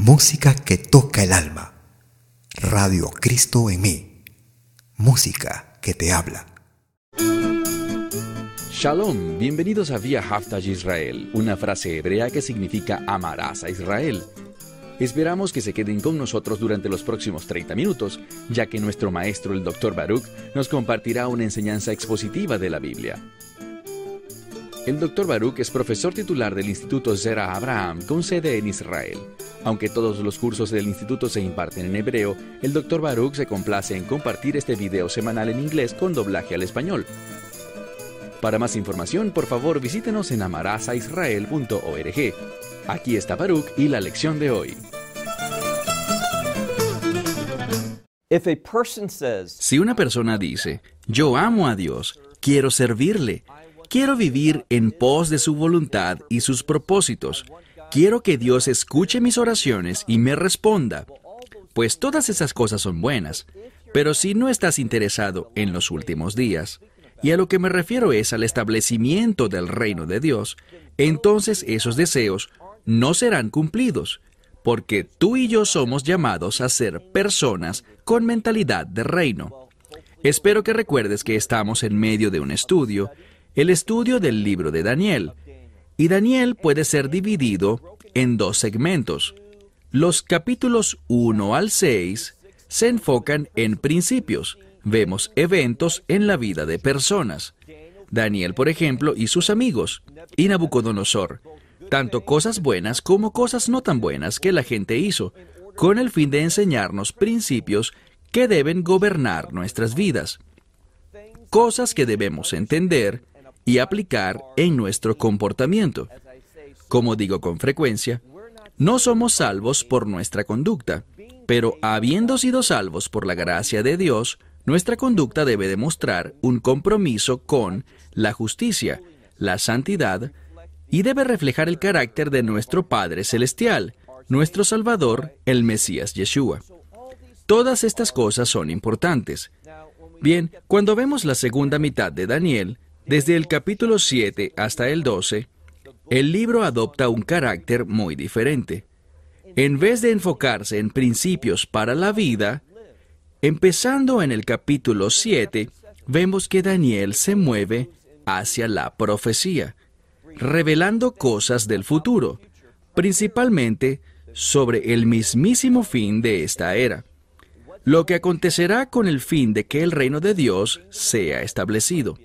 música que toca el alma. Radio Cristo en mí. Música que te habla. Shalom, bienvenidos a Vía Haftaj Israel, una frase hebrea que significa amarás a Israel. Esperamos que se queden con nosotros durante los próximos 30 minutos, ya que nuestro maestro, el Dr. Baruch, nos compartirá una enseñanza expositiva de la Biblia. El Dr. Baruch es profesor titular del Instituto Zera Abraham, con sede en Israel. Aunque todos los cursos del instituto se imparten en hebreo, el Dr. Baruch se complace en compartir este video semanal en inglés con doblaje al español. Para más información, por favor, visítenos en amarasaisrael.org. Aquí está Baruch y la lección de hoy. Si una persona dice, yo amo a Dios, quiero servirle, quiero vivir en pos de su voluntad y sus propósitos, quiero que Dios escuche mis oraciones y me responda, pues todas esas cosas son buenas, pero si no estás interesado en los últimos días, y a lo que me refiero es al establecimiento del reino de Dios, entonces esos deseos no serán cumplidos, porque tú y yo somos llamados a ser personas con mentalidad de reino. Espero que recuerdes que estamos en medio de un estudio, el estudio del libro de Daniel, y Daniel puede ser dividido en dos segmentos. Los capítulos 1 al 6 se enfocan en principios. Vemos eventos en la vida de personas. Daniel, por ejemplo, y sus amigos, y Nabucodonosor, tanto cosas buenas como cosas no tan buenas que la gente hizo, con el fin de enseñarnos principios que deben gobernar nuestras vidas, cosas que debemos entender y aplicar en nuestro comportamiento. Como digo con frecuencia, no somos salvos por nuestra conducta, pero habiendo sido salvos por la gracia de Dios, nuestra conducta debe demostrar un compromiso con la justicia, la santidad, y debe reflejar el carácter de nuestro Padre Celestial, nuestro Salvador, el Mesías Yeshua. Todas estas cosas son importantes. Bien, cuando vemos la segunda mitad de Daniel, desde el capítulo 7 hasta el 12, el libro adopta un carácter muy diferente. En vez de enfocarse en principios para la vida, empezando en el capítulo 7, vemos que Daniel se mueve hacia la profecía, revelando cosas del futuro, principalmente sobre el mismísimo fin de esta era, lo que acontecerá con el fin de que el reino de Dios sea establecido.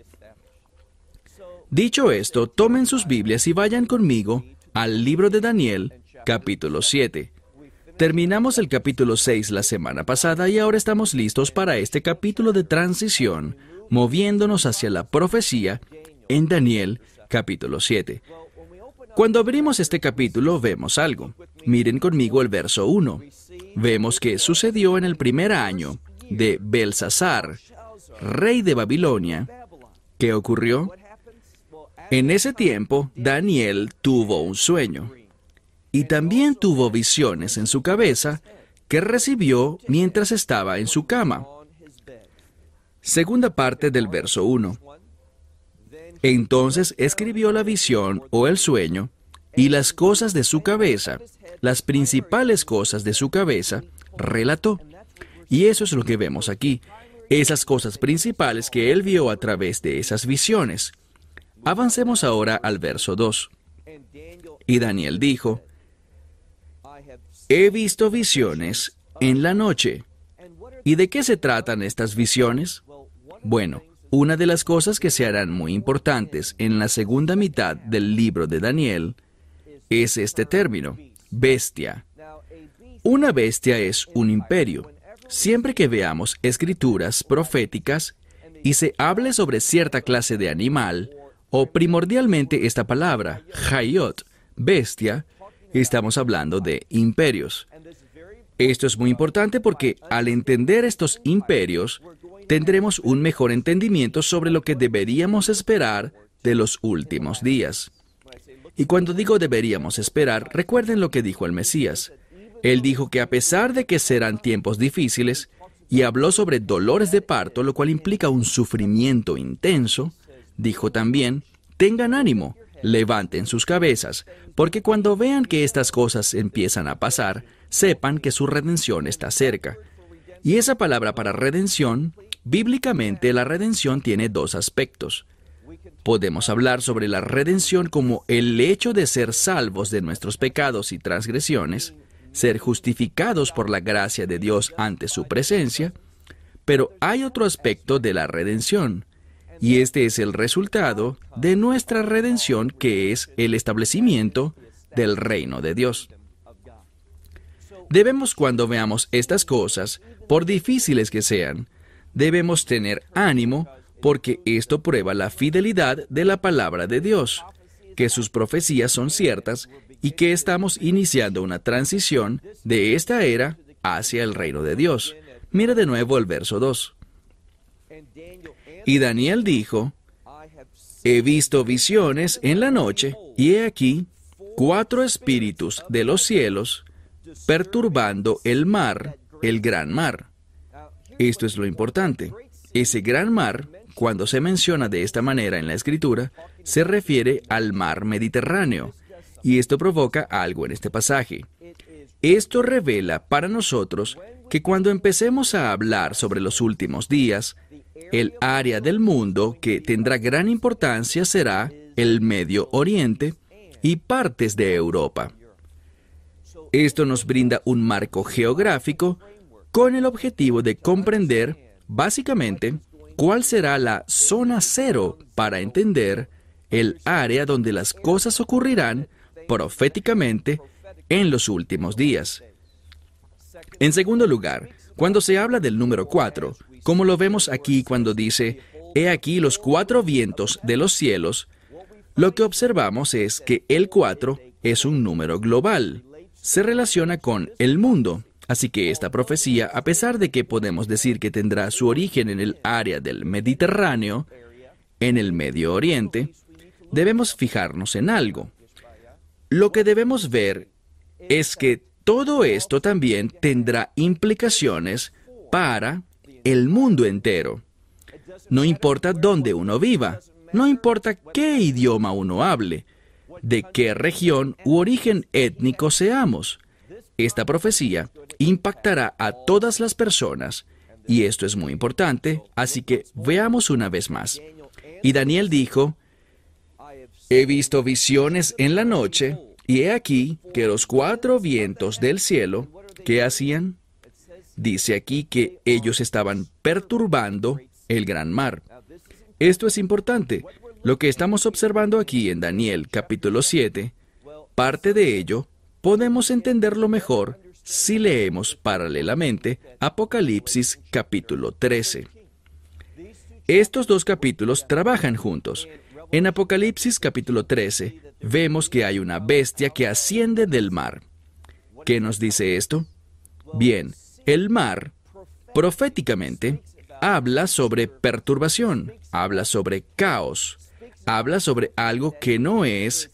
Dicho esto, tomen sus Biblias y vayan conmigo al libro de Daniel, capítulo 7. Terminamos el capítulo 6 la semana pasada y ahora estamos listos para este capítulo de transición, moviéndonos hacia la profecía en Daniel, capítulo 7. Cuando abrimos este capítulo vemos algo. Miren conmigo el verso 1. Vemos que sucedió en el primer año de Belsasar, rey de Babilonia. ¿Qué ocurrió? En ese tiempo, Daniel tuvo un sueño, y también tuvo visiones en su cabeza que recibió mientras estaba en su cama. Segunda parte del verso 1. Entonces escribió la visión o el sueño, y las cosas de su cabeza, las principales cosas de su cabeza, relató. Y eso es lo que vemos aquí, esas cosas principales que él vio a través de esas visiones. Avancemos ahora al verso 2. Y Daniel dijo, he visto visiones en la noche. ¿Y de qué se tratan estas visiones? Bueno, una de las cosas que se harán muy importantes en la segunda mitad del libro de Daniel es este término, bestia. Una bestia es un imperio. Siempre que veamos escrituras proféticas y se hable sobre cierta clase de animal, o primordialmente esta palabra, hayot, bestia, estamos hablando de imperios. Esto es muy importante porque al entender estos imperios, tendremos un mejor entendimiento sobre lo que deberíamos esperar de los últimos días. Y cuando digo deberíamos esperar, recuerden lo que dijo el Mesías. Él dijo que a pesar de que serán tiempos difíciles, y habló sobre dolores de parto, lo cual implica un sufrimiento intenso, dijo también, tengan ánimo, levanten sus cabezas, porque cuando vean que estas cosas empiezan a pasar, sepan que su redención está cerca. Y esa palabra para redención, bíblicamente la redención tiene dos aspectos. Podemos hablar sobre la redención como el hecho de ser salvos de nuestros pecados y transgresiones, ser justificados por la gracia de Dios ante su presencia, pero hay otro aspecto de la redención, y este es el resultado de nuestra redención, que es el establecimiento del reino de Dios. Debemos, cuando veamos estas cosas, por difíciles que sean, debemos tener ánimo, porque esto prueba la fidelidad de la palabra de Dios, que sus profecías son ciertas y que estamos iniciando una transición de esta era hacia el reino de Dios. Mira de nuevo el verso 2. Y Daniel dijo: he visto visiones en la noche, y he aquí 4 espíritus de los cielos perturbando el mar, el gran mar. Esto es lo importante. Ese gran mar, cuando se menciona de esta manera en la Escritura, se refiere al mar Mediterráneo, y esto provoca algo en este pasaje. Esto revela para nosotros que cuando empecemos a hablar sobre los últimos días, el área del mundo que tendrá gran importancia será el Medio Oriente y partes de Europa. Esto nos brinda un marco geográfico con el objetivo de comprender, básicamente, cuál será la zona cero para entender el área donde las cosas ocurrirán proféticamente en los últimos días. En segundo lugar, cuando se habla del número 4, como lo vemos aquí cuando dice: he aquí los 4 vientos de los cielos, lo que observamos es que el 4 es un número global. Se relaciona con el mundo. Así que esta profecía, a pesar de que podemos decir que tendrá su origen en el área del Mediterráneo, en el Medio Oriente, debemos fijarnos en algo. Lo que debemos ver es que todo esto también tendrá implicaciones para el mundo entero. No importa dónde uno viva, no importa qué idioma uno hable, de qué región u origen étnico seamos. Esta profecía impactará a todas las personas, y esto es muy importante, así que veamos una vez más. Y Daniel dijo: he visto visiones en la noche, y he aquí que los 4 vientos del cielo, ¿qué hacían? Dice aquí que ellos estaban perturbando el gran mar. Esto es importante. Lo que estamos observando aquí en Daniel capítulo 7, parte de ello podemos entenderlo mejor si leemos paralelamente Apocalipsis capítulo 13. Estos 2 capítulos trabajan juntos. En Apocalipsis capítulo 13 vemos que hay una bestia que asciende del mar. ¿Qué nos dice esto? Bien, el mar, proféticamente, habla sobre perturbación, habla sobre caos, habla sobre algo que no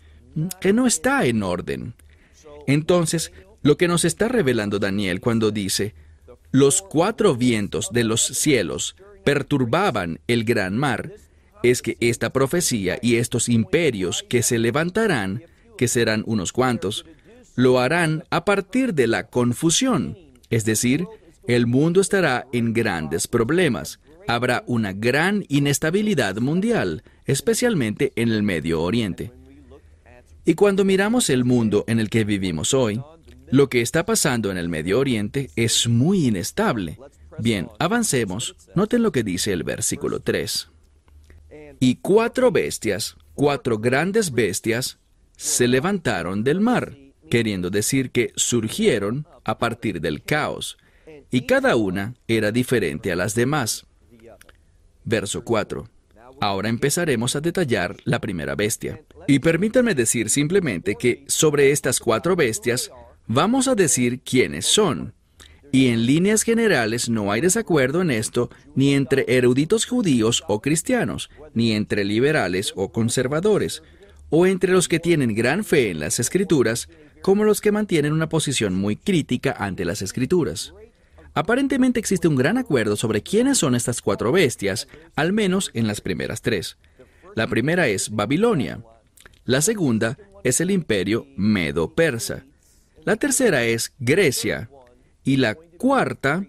está en orden. Entonces, lo que nos está revelando Daniel cuando dice: los 4 vientos de los cielos perturbaban el gran mar, es que esta profecía y estos imperios que se levantarán, que serán unos cuantos, lo harán a partir de la confusión. Es decir, el mundo estará en grandes problemas. Habrá una gran inestabilidad mundial, especialmente en el Medio Oriente. Y cuando miramos el mundo en el que vivimos hoy, lo que está pasando en el Medio Oriente es muy inestable. Bien, avancemos. Noten lo que dice el versículo 3. Y 4 bestias, 4 grandes bestias, se levantaron del mar, queriendo decir que surgieron a partir del caos, y cada una era diferente a las demás. Verso 4. Ahora empezaremos a detallar la primera bestia. Y permítanme decir simplemente que sobre estas 4 bestias vamos a decir quiénes son. Y en líneas generales no hay desacuerdo en esto ni entre eruditos judíos o cristianos, ni entre liberales o conservadores, o entre los que tienen gran fe en las Escrituras, como los que mantienen una posición muy crítica ante las Escrituras. Aparentemente existe un gran acuerdo sobre quiénes son estas 4 bestias, al menos en las primeras 3. La primera es Babilonia. La segunda es el imperio Medo-Persa. La tercera es Grecia. Y la cuarta,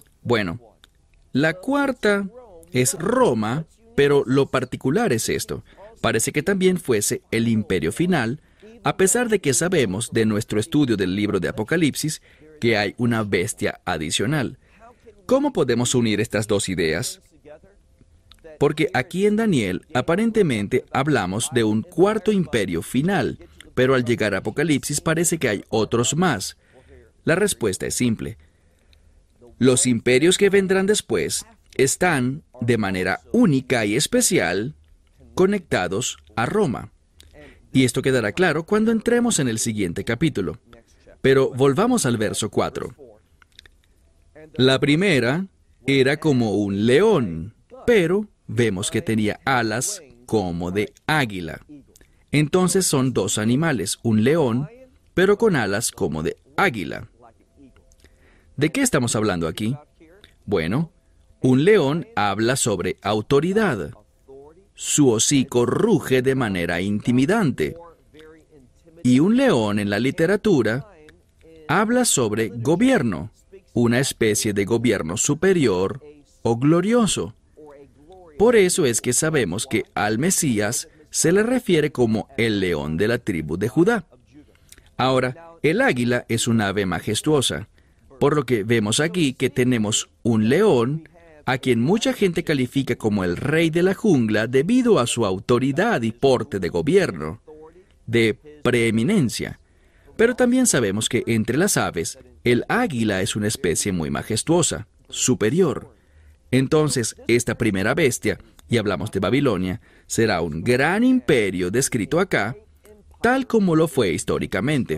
la cuarta es Roma, pero lo particular es esto. Parece que también fuese el imperio final, a pesar de que sabemos de nuestro estudio del libro de Apocalipsis que hay una bestia adicional. ¿Cómo podemos unir estas dos ideas? Porque aquí en Daniel aparentemente hablamos de un cuarto imperio final, pero al llegar a Apocalipsis parece que hay otros más. La respuesta es simple. Los imperios que vendrán después están, de manera única y especial, conectados a Roma. Y esto quedará claro cuando entremos en el siguiente capítulo. Pero volvamos al verso 4. La primera era como un león, pero vemos que tenía alas como de águila. Entonces son dos animales, un león, pero con alas como de águila. ¿De qué estamos hablando aquí? Bueno, un león habla sobre autoridad. Su hocico ruge de manera intimidante. Y un león en la literatura habla sobre gobierno, una especie de gobierno superior o glorioso. Por eso es que sabemos que al Mesías se le refiere como el león de la tribu de Judá. Ahora, el águila es un ave majestuosa, por lo que vemos aquí que tenemos un león a quien mucha gente califica como el rey de la jungla debido a su autoridad y porte de gobierno, de preeminencia. Pero también sabemos que entre las aves, el águila es una especie muy majestuosa, superior. Entonces, esta primera bestia, y hablamos de Babilonia, será un gran imperio descrito acá, tal como lo fue históricamente.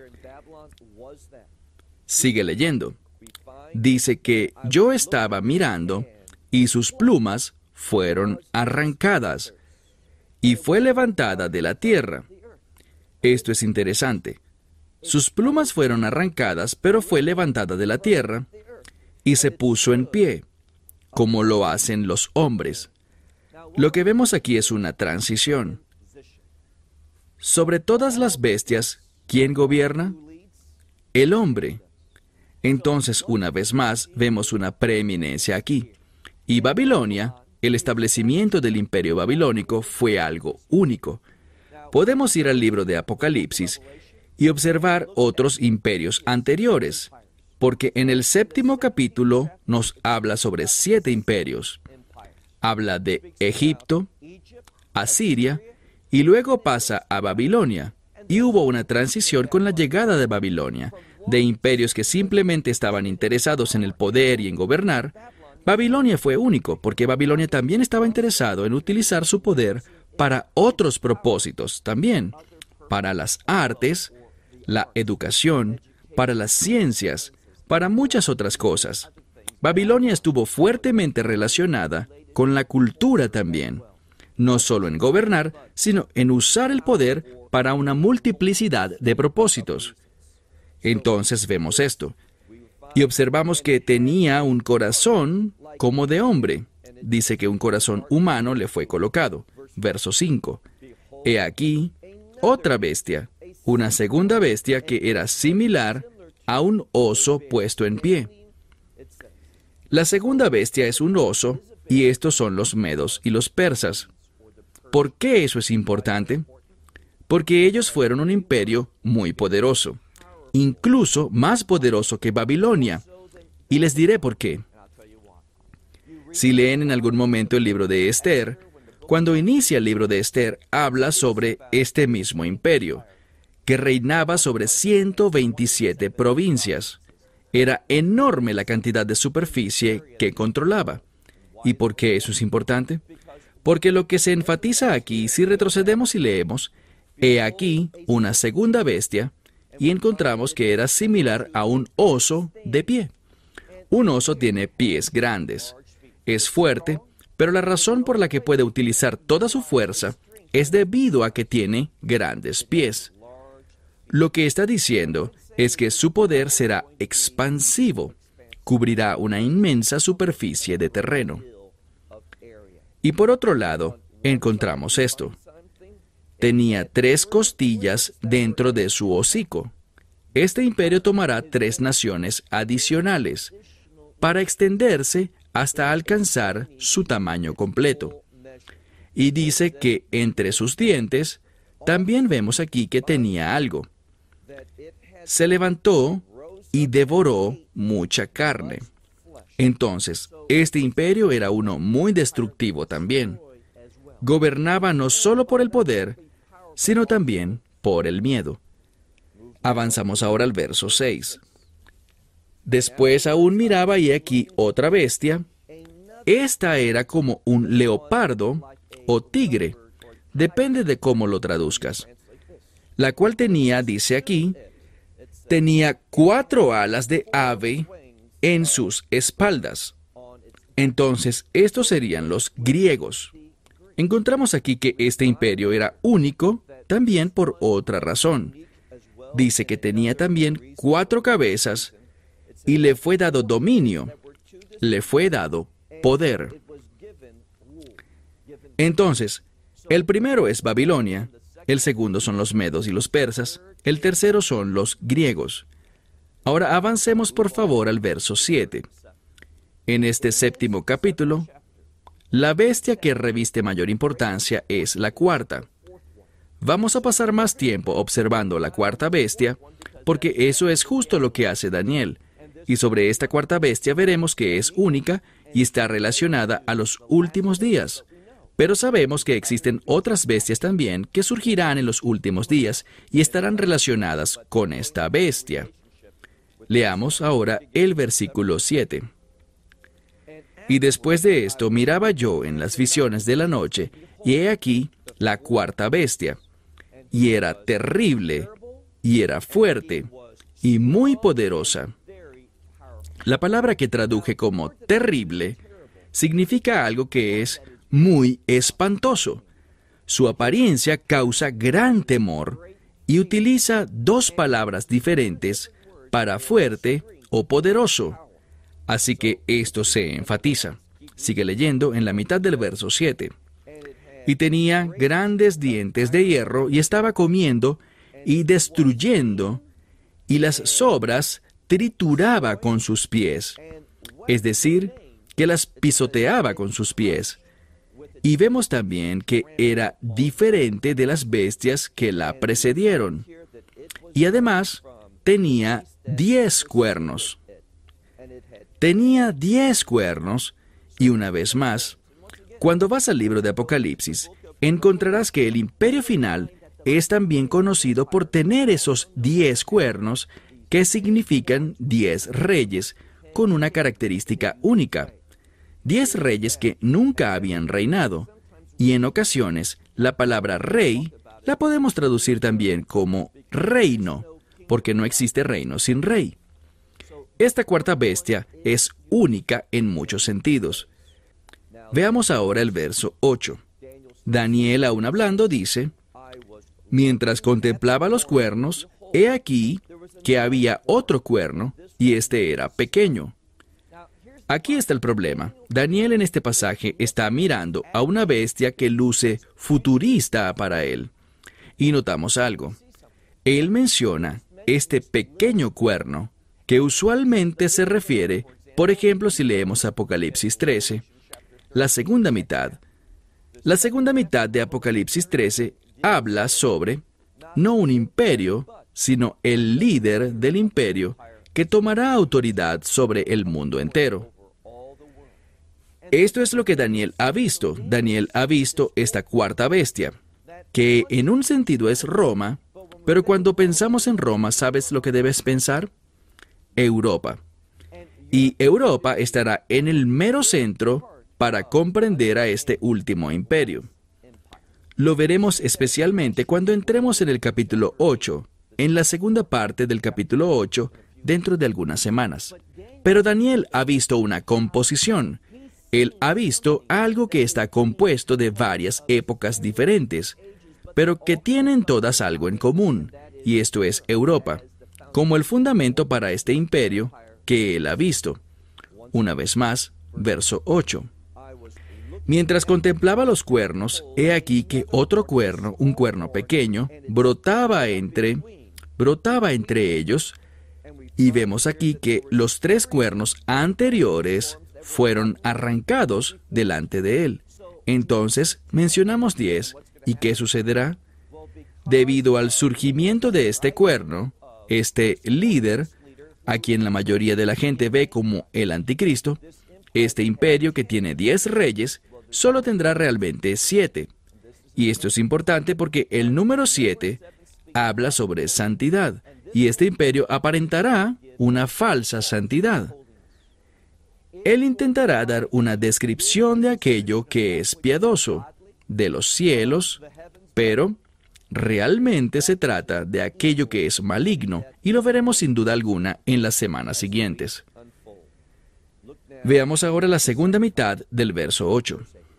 Sigue leyendo. Dice que yo estaba mirando y sus plumas fueron arrancadas y fue levantada de la tierra. Esto es interesante. Sus plumas fueron arrancadas, pero fue levantada de la tierra y se puso en pie, como lo hacen los hombres. Lo que vemos aquí es una transición. Sobre todas las bestias, ¿quién gobierna? El hombre. Entonces, una vez más, vemos una preeminencia aquí. Y Babilonia, el establecimiento del imperio babilónico, fue algo único. Podemos ir al libro de Apocalipsis y observar otros imperios anteriores, porque en el 7º capítulo nos habla sobre 7 imperios. Habla de Egipto, Asiria, y luego pasa a Babilonia. Y hubo una transición con la llegada de Babilonia, de imperios que simplemente estaban interesados en el poder y en gobernar. Babilonia fue único, porque Babilonia también estaba interesado en utilizar su poder para otros propósitos también, para las artes, la educación, para las ciencias, para muchas otras cosas. Babilonia estuvo fuertemente relacionada con la cultura también, no solo en gobernar, sino en usar el poder para una multiplicidad de propósitos. Entonces vemos esto, y observamos que tenía un corazón como de hombre. Dice que un corazón humano le fue colocado. Verso 5. He aquí otra bestia, una segunda bestia que era similar a un oso puesto en pie. La segunda bestia es un oso, y estos son los medos y los persas. ¿Por qué eso es importante? Porque ellos fueron un imperio muy poderoso, incluso más poderoso que Babilonia. Y les diré por qué. Si leen en algún momento el libro de Esther, cuando inicia el libro de Esther, habla sobre este mismo imperio, que reinaba sobre 127 provincias. Era enorme la cantidad de superficie que controlaba. ¿Y por qué eso es importante? Porque lo que se enfatiza aquí, si retrocedemos y leemos, he aquí una segunda bestia, y encontramos que era similar a un oso de pie. Un oso tiene pies grandes, es fuerte, pero la razón por la que puede utilizar toda su fuerza es debido a que tiene grandes pies. Lo que está diciendo es que su poder será expansivo, cubrirá una inmensa superficie de terreno. Y por otro lado, encontramos esto. Tenía 3 costillas dentro de su hocico. este imperio tomará 3 naciones adicionales para extenderse hasta alcanzar su tamaño completo. Y dice que entre sus dientes, también vemos aquí que tenía algo. Se levantó y devoró mucha carne. Entonces, este imperio era uno muy destructivo también. Gobernaba no solo por el poder, sino también por el miedo. Avanzamos ahora al verso 6. Después aún miraba y aquí otra bestia. Esta era como un leopardo o tigre, depende de cómo lo traduzcas, la cual tenía, dice aquí, tenía 4 alas de ave en sus espaldas. Entonces, estos serían los griegos. Encontramos aquí que este imperio era único también por otra razón. Dice que tenía también 4 cabezas y le fue dado dominio, le fue dado poder. Entonces, el primero es Babilonia, el segundo son los medos y los persas, el tercero son los griegos. Ahora avancemos por favor al verso 7. En este 7º capítulo, la bestia que reviste mayor importancia es la cuarta. Vamos a pasar más tiempo observando la cuarta bestia, porque eso es justo lo que hace Daniel. Y sobre esta cuarta bestia veremos que es única y está relacionada a los últimos días. Pero sabemos que existen otras bestias también que surgirán en los últimos días y estarán relacionadas con esta bestia. Leamos ahora el versículo 7. Y después de esto miraba yo en las visiones de la noche, y he aquí la cuarta bestia, y era terrible, y era fuerte, y muy poderosa. La palabra que traduje como terrible significa algo que es muy espantoso. Su apariencia causa gran temor y utiliza 2 palabras diferentes para fuerte o poderoso. Así que esto se enfatiza. Sigue leyendo en la mitad del verso 7. Y tenía grandes dientes de hierro y estaba comiendo y destruyendo, y las sobras trituraba con sus pies. Es decir, que las pisoteaba con sus pies. Y vemos también que era diferente de las bestias que la precedieron. Y además, tenía 10 cuernos. Tenía 10 cuernos, y una vez más, cuando vas al libro de Apocalipsis, encontrarás que el imperio final es también conocido por tener esos 10 cuernos, que significan 10 reyes, con una característica única. 10 reyes que nunca habían reinado, y en ocasiones la palabra rey la podemos traducir también como reino, porque no existe reino sin rey. Esta cuarta bestia es única en muchos sentidos. Veamos ahora el verso 8. Daniel, aún hablando, dice, mientras contemplaba los cuernos, he aquí que había otro cuerno, y este era pequeño. Aquí está el problema. Daniel en este pasaje está mirando a una bestia que luce futurista para él. Y notamos algo. Él menciona este pequeño cuerno, que usualmente se refiere, por ejemplo, si leemos Apocalipsis 13, la segunda mitad. La segunda mitad de Apocalipsis 13 habla sobre, no un imperio, sino el líder del imperio, que tomará autoridad sobre el mundo entero. Esto es lo que Daniel ha visto. Daniel ha visto esta cuarta bestia, que en un sentido es Roma, pero cuando pensamos en Roma, ¿sabes lo que debes pensar? Europa. Y Europa estará en el mero centro para comprender a este último imperio. Lo veremos especialmente cuando entremos en el capítulo 8, en la segunda parte del capítulo 8, dentro de algunas semanas. Pero Daniel ha visto una composición. Él ha visto algo que está compuesto de varias épocas diferentes, pero que tienen todas algo en común, y esto es Europa, como el fundamento para este imperio que él ha visto. Una vez más, verso 8. Mientras contemplaba los cuernos, he aquí que otro cuerno, un cuerno pequeño, brotaba brotaba entre ellos, y vemos aquí que los 3 cuernos anteriores fueron arrancados delante de él. Entonces, mencionamos 10, ¿y qué sucederá? Debido al surgimiento de este cuerno, este líder, a quien la mayoría de la gente ve como el anticristo, este imperio que tiene 10 reyes, solo tendrá realmente 7. Y esto es importante porque el número 7 habla sobre santidad, y este imperio aparentará una falsa santidad. Él intentará dar una descripción de aquello que es piadoso, de los cielos, pero realmente se trata de aquello que es maligno, y lo veremos sin duda alguna en las semanas siguientes. Veamos ahora la segunda mitad del verso 8.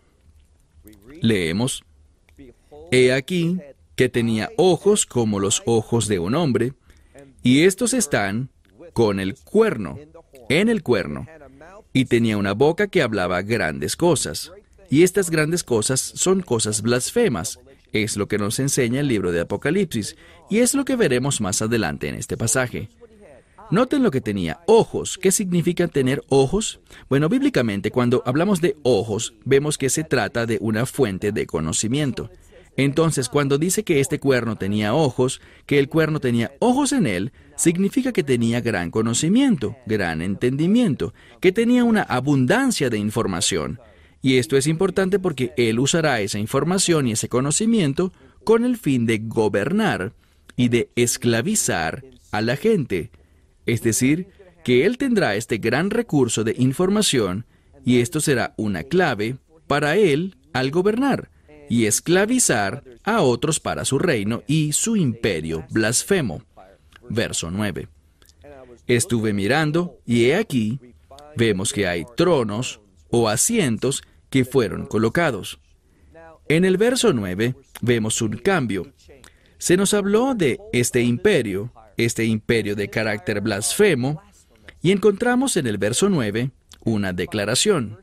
Leemos: He aquí que tenía ojos como los ojos de un hombre, y estos están con el cuerno, en el cuerno, y tenía una boca que hablaba grandes cosas, y estas grandes cosas son cosas blasfemas. Es lo que nos enseña el libro de Apocalipsis, y es lo que veremos más adelante en este pasaje. Noten lo que tenía: ojos. ¿Qué significa tener ojos? Bueno, bíblicamente, cuando hablamos de ojos, vemos que se trata de una fuente de conocimiento. Entonces, cuando dice que este cuerno tenía ojos, que el cuerno tenía ojos en él, significa que tenía gran conocimiento, gran entendimiento, que tenía una abundancia de información. Y esto es importante porque él usará esa información y ese conocimiento con el fin de gobernar y de esclavizar a la gente. Es decir, que él tendrá este gran recurso de información, y esto será una clave para él al gobernar y esclavizar a otros para su reino y su imperio blasfemo. Verso 9. Estuve mirando, y he aquí, vemos que hay tronos o asientos que fueron colocados. En el verso 9 vemos un cambio. Se nos habló de este imperio de carácter blasfemo, y encontramos en el verso 9 una declaración.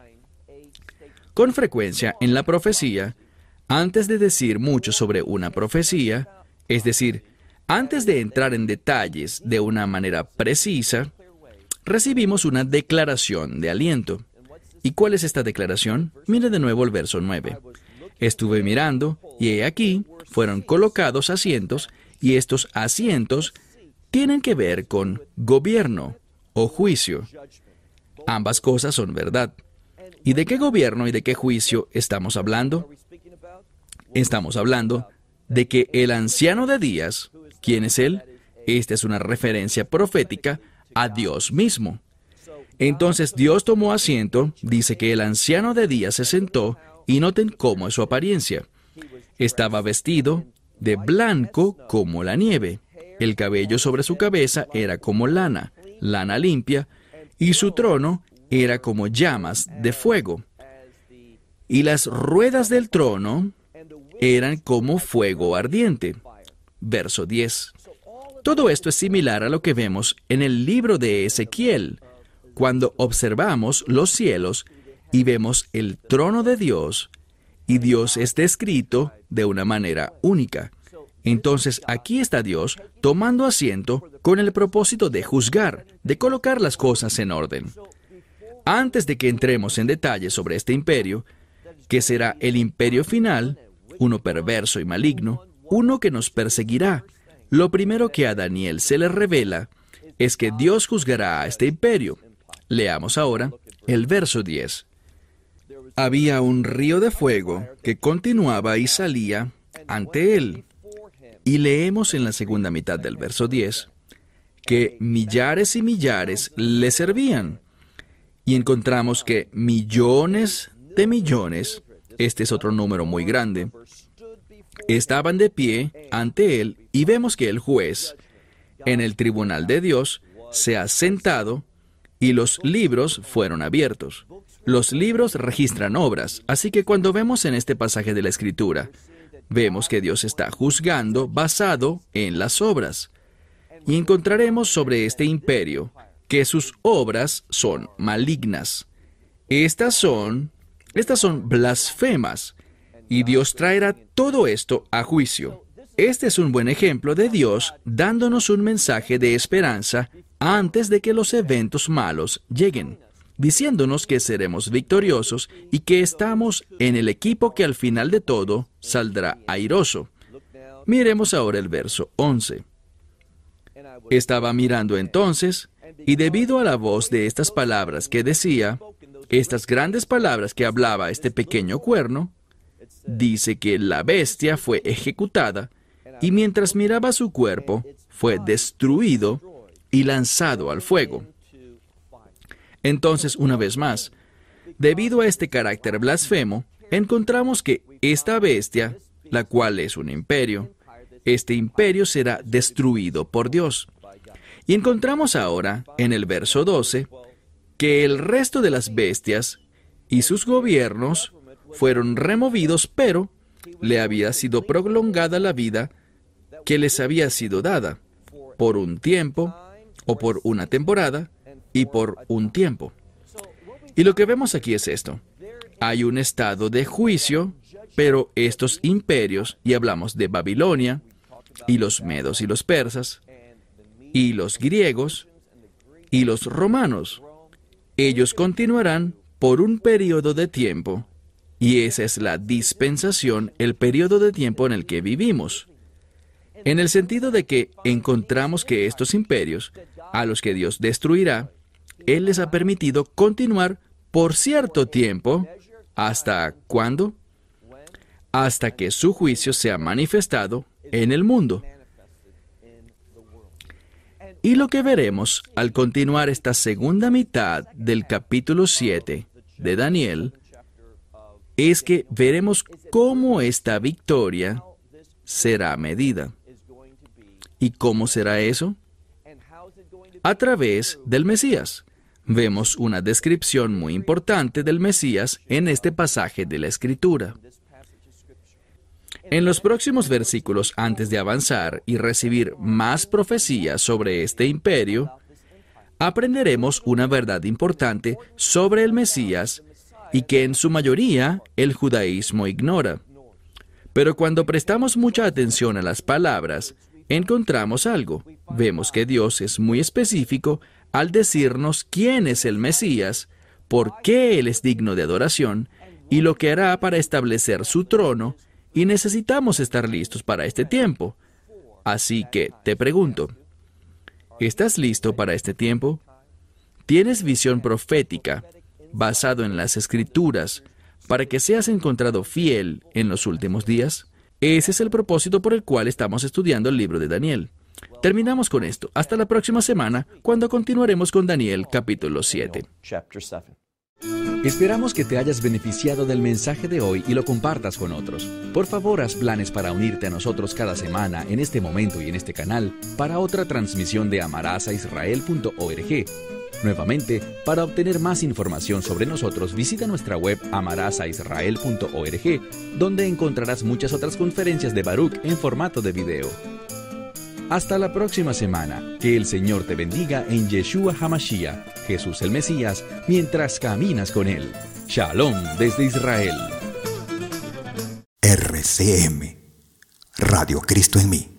Con frecuencia en la profecía, antes de decir mucho sobre una profecía, es decir, antes de entrar en detalles de una manera precisa, recibimos una declaración de aliento. ¿Y cuál es esta declaración? Mire de nuevo el verso 9. Estuve mirando, y he aquí, fueron colocados asientos, y estos asientos tienen que ver con gobierno o juicio. Ambas cosas son verdad. ¿Y de qué gobierno y de qué juicio estamos hablando? Estamos hablando de que el anciano de días, ¿quién es él? Esta es una referencia profética a Dios mismo. Entonces Dios tomó asiento, dice que el anciano de días se sentó, y noten cómo es su apariencia. Estaba vestido de blanco como la nieve. El cabello sobre su cabeza era como lana limpia, y su trono era como llamas de fuego. Y las ruedas del trono eran como fuego ardiente. Verso 10. Todo esto es similar a lo que vemos en el libro de Ezequiel, cuando observamos los cielos y vemos el trono de Dios, y Dios es descrito de una manera única. Entonces aquí está Dios tomando asiento con el propósito de juzgar, de colocar las cosas en orden. Antes de que entremos en detalles sobre este imperio, que será el imperio final, uno perverso y maligno, uno que nos perseguirá, lo primero que a Daniel se le revela es que Dios juzgará a este imperio. Leamos ahora el verso 10. Había un río de fuego que continuaba y salía ante él. Y leemos en la segunda mitad del verso 10 que millares y millares le servían. Y encontramos que millones de millones, este es otro número muy grande, estaban de pie ante él, y vemos que el juez, en el tribunal de Dios, se ha sentado, y los libros fueron abiertos. Los libros registran obras, así que cuando vemos en este pasaje de la Escritura, vemos que Dios está juzgando basado en las obras. Y encontraremos sobre este imperio que sus obras son malignas. Estas son blasfemas, y Dios traerá todo esto a juicio. Este es un buen ejemplo de Dios dándonos un mensaje de esperanza antes de que los eventos malos lleguen, diciéndonos que seremos victoriosos y que estamos en el equipo que al final de todo saldrá airoso. Miremos ahora el verso 11. Estaba mirando entonces, y debido a la voz de estas palabras que decía, estas grandes palabras que hablaba este pequeño cuerno, dice que la bestia fue ejecutada, y mientras miraba su cuerpo, fue destruido y lanzado al fuego. Entonces, una vez más, debido a este carácter blasfemo, encontramos que esta bestia, la cual es un imperio, este imperio será destruido por Dios. Y encontramos ahora, en el verso 12, que el resto de las bestias y sus gobiernos fueron removidos, pero le había sido prolongada la vida que les había sido dada, por un tiempo, o por una temporada, y por un tiempo. Y lo que vemos aquí es esto. Hay un estado de juicio, pero estos imperios, y hablamos de Babilonia, y los medos y los persas, y los griegos, y los romanos, ellos continuarán por un periodo de tiempo, y esa es la dispensación, el periodo de tiempo en el que vivimos. En el sentido de que encontramos que estos imperios, a los que Dios destruirá, Él les ha permitido continuar por cierto tiempo, ¿hasta cuándo? Hasta que su juicio sea manifestado en el mundo. Y lo que veremos al continuar esta segunda mitad del capítulo 7 de Daniel es que veremos cómo esta victoria será medida. ¿Y cómo será eso? A través del Mesías. Vemos una descripción muy importante del Mesías en este pasaje de la Escritura. En los próximos versículos, antes de avanzar y recibir más profecías sobre este imperio, aprenderemos una verdad importante sobre el Mesías y que en su mayoría el judaísmo ignora. Pero cuando prestamos mucha atención a las palabras, encontramos algo. Vemos que Dios es muy específico al decirnos quién es el Mesías, por qué Él es digno de adoración y lo que hará para establecer su trono, y necesitamos estar listos para este tiempo. Así que te pregunto, ¿estás listo para este tiempo? ¿Tienes visión profética basado en las Escrituras para que seas encontrado fiel en los últimos días? Ese es el propósito por el cual estamos estudiando el libro de Daniel. Terminamos con esto. Hasta la próxima semana, cuando continuaremos con Daniel, capítulo 7. Esperamos que te hayas beneficiado del mensaje de hoy y lo compartas con otros. Por favor, haz planes para unirte a nosotros cada semana en este momento y en este canal para otra transmisión de amarazaisrael.org. Nuevamente, para obtener más información sobre nosotros, visita nuestra web amarazaisrael.org, donde encontrarás muchas otras conferencias de Baruch en formato de video. Hasta la próxima semana. Que el Señor te bendiga en Yeshua HaMashiach, Jesús el Mesías, mientras caminas con Él. Shalom desde Israel. RCM, Radio Cristo en mí.